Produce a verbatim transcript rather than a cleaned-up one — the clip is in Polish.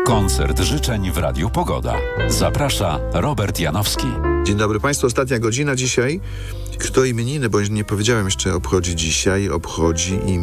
Koncert życzeń w Radiu Pogoda. Zaprasza Robert Janowski. Dzień dobry Państwu, ostatnia godzina dzisiaj. Kto imieniny, bo nie powiedziałem jeszcze, obchodzi dzisiaj, obchodzi im